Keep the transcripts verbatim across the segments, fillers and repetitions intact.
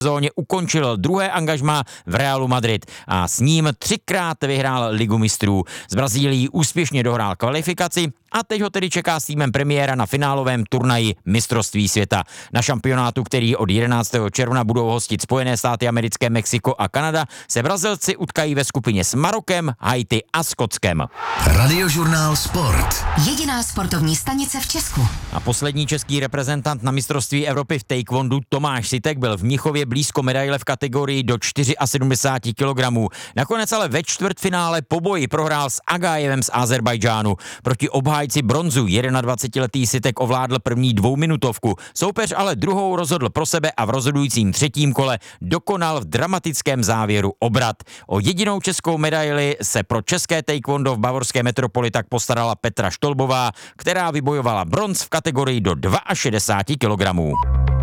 sezóně ukončil druhé angažmá v Realu Madrid a s ním třikrát vyhrál Ligu mistrů. Z Brazílií úspěšně dohrál kvalifikaci a teď ho tedy čeká s týmem premiéra na finálovém turnaji mistrovství světa. Na šampionátu, který od jedenáctého června budou hostit Spojené státy americké, Mexiko a Kanada, se Brazilci utkají ve skupině s Marokem, Haiti a Skotskem. Radiožurnál Sport. Jediná sportovní stanice v Česku. A poslední český reprezentant na mistrovství Evropy v taekwondu Tomáš Sitek byl v Mnichově blízko medaile v kategorii do sedmdesáti čtyř kilogramů. Nakonec ale ve čtvrtfinále po boji prohrál s Agajevem z Azerbajdžánu. Proti obhájci bronzu dvacetijednoletý Sitek ovládl první dvouminutovku. Soupeř ale druhou rozhodl pro sebe a v rozhodujícím třetím kole dokonal v dramatickém závěru obrat. O jedinou českou medaili se pro české taekwondo v bavorské metropoli tak postarala Petra Štolbová, která vybojovala bronz v kategorii do šedesáti dvou kilogramů.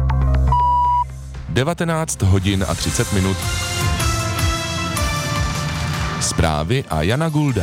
devatenáct hodin a třicet minut. Zprávy a Jana Gulda.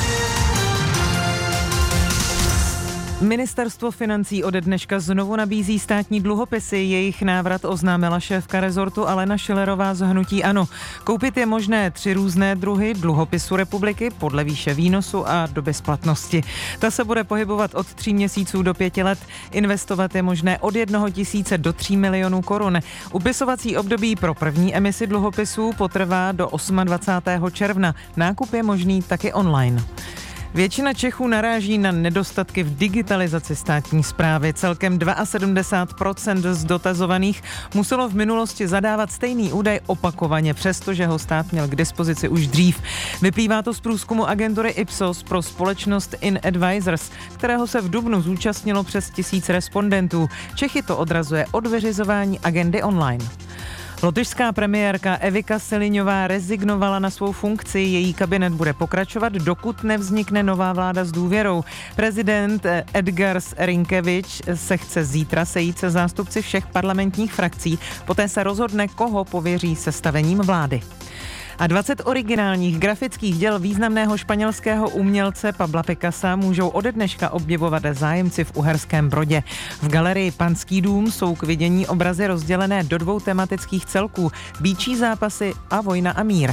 Ministerstvo financí ode dneška znovu nabízí státní dluhopisy. Jejich návrat oznámila šéfka rezortu Alena Schillerová z hnutí ANO. Koupit je možné tři různé druhy dluhopisu republiky podle výše výnosu a doby splatnosti. Ta se bude pohybovat od tří měsíců do pěti let. Investovat je možné od jednoho tisíce do tří milionů korun. Upisovací období pro první emisi dluhopisů potrvá do dvacátého osmého června. Nákup je možný taky online. Většina Čechů naráží na nedostatky v digitalizaci státní správy. Celkem sedmdesát dva procent z dotazovaných muselo v minulosti zadávat stejný údaj opakovaně, přestože ho stát měl k dispozici už dřív. Vyplývá to z průzkumu agentury Ipsos pro společnost InAdvisors, kterého se v dubnu zúčastnilo přes tisíc respondentů. Čechy to odrazuje od vyřizování agendy online. Lotyšská premiérka Evika Seliňová rezignovala na svou funkci. Její kabinet bude pokračovat, dokud nevznikne nová vláda s důvěrou. Prezident Edgars Rinkevič se chce zítra sejít se zástupci všech parlamentních frakcí. Poté se rozhodne, koho pověří sestavením vlády. A dvacet originálních grafických děl významného španělského umělce Pabla Picassa můžou ode dneška obdivovat zájemci v Uherském Brodě. V galerii Panský dům jsou k vidění obrazy rozdělené do dvou tematických celků: Býčí zápasy a Vojna a mír.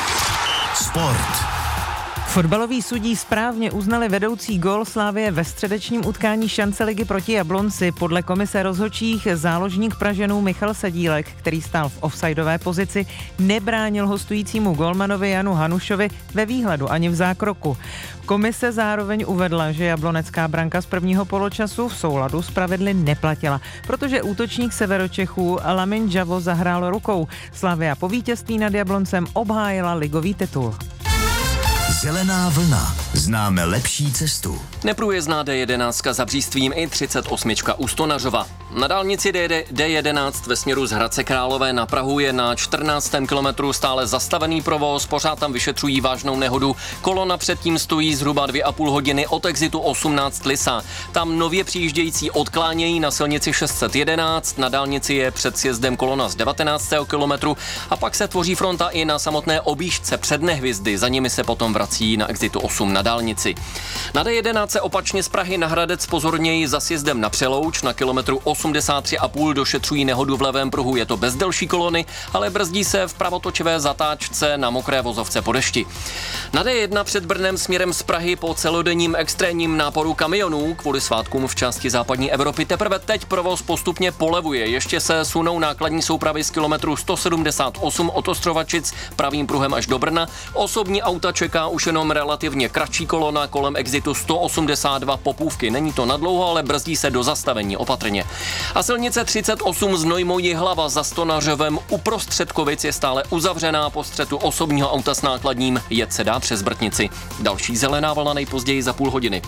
Sport. Fotbaloví sudí správně uznali vedoucí gól Slavie ve středečním utkání šance ligy proti Jablonci. Podle komise rozhodčích záložník Pražanů Michal Sedílek, který stál v offsideové pozici, nebránil hostujícímu golmanovi Janu Hanušovi ve výhledu ani v zákroku. Komise zároveň uvedla, že jablonecká branka z prvního poločasu v souladu s pravidly neplatila, protože útočník Severočechů Lamin Javo zahrál rukou. Slavia po vítězství nad Jabloncem obhájila ligový titul. Zelená vlna. Známe lepší cestu. Neprůjezdná D jedenáct za Břístvím i třicet osm u Stonařova. Na dálnici D jedenáct ve směru z Hradce Králové na Prahu je na čtrnáctém kilometru stále zastavený provoz, pořád tam vyšetřují vážnou nehodu. Kolona předtím stojí zhruba dvě a půl hodiny od exitu osmnáct Lisa. Tam nově přijíždějící odklánějí na silnici šest set jedenáct, na dálnici je před sjezdem kolona z devatenáctého kilometru a pak se tvoří fronta i na samotné objížďce před Nehvězdy, za nimi se potom vrací na exitu osm na dálnici. Na D jedenáct se opačně z Prahy na Hradec pozorněji za sjezdem na Přelouč na kilometru osmdesát tři a půl došetřují nehodu v levém pruhu. Je to bez delší kolony, ale brzdí se v pravotočivé zatáčce na mokré vozovce po dešti. Na D jedna před Brnem směrem z Prahy po celodenním extrémním náporu kamionů kvůli svátkům v části západní Evropy teprve teď provoz postupně polevuje. Ještě se sunou nákladní soupravy z kilometru sto sedmdesát osm od Ostrovačic pravým pruhem až do Brna. Osobní auta čeká už jenom relativně kratší kolona kolem exitu sto osmdesát dva Popůvky. Není to nadlouho, ale brzdí se do zastavení opatrně. A silnice třicet osm Znojmo Jihlava za Stonařovem uprostřed Kovic je stále uzavřená po střetu osobního auta s nákladním. Jet se dá přes Brtnici. Další zelená vlna nejpozději za půl hodiny.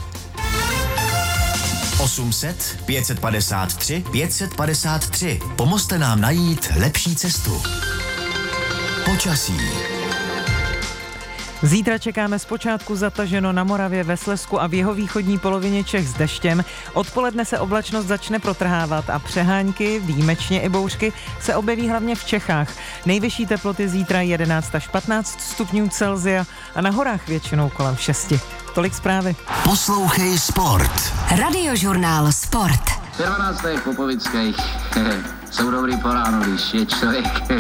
osm set pět set padesát tři pět set padesát tři. Pomozte nám najít lepší cestu. Počasí. Zítra čekáme zpočátku zataženo na Moravě, ve Slezsku a v jihovýchodní polovině Čech s deštěm. Odpoledne se oblačnost začne protrhávat a přehánky, výjimečně i bouřky, se objeví hlavně v Čechách. Nejvyšší teploty zítra jedenáct až patnáct stupňů Celsia a na horách většinou kolem šesti. Tolik zprávy. Poslouchej Sport. Radiožurnál Sport. dvanácté v Popovických. jsou dobrý po ráno, když je člověk